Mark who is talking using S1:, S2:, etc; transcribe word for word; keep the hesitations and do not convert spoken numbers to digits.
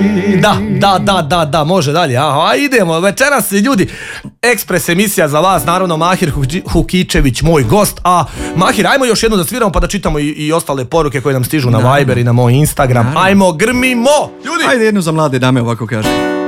S1: Da, da, da, da, da, može dalje. Aha, idemo, večeras ljudi, Ekspres emisija za vas, naravno Mahir Hukičević, moj gost. A Mahir, ajmo još jednu da sviramo pa da čitamo i, i ostale poruke koje nam stižu na Viber i na moj Instagram. Ajmo, grmimo, ljudi!
S2: Ajde jednu za mlade dame, ovako kaže.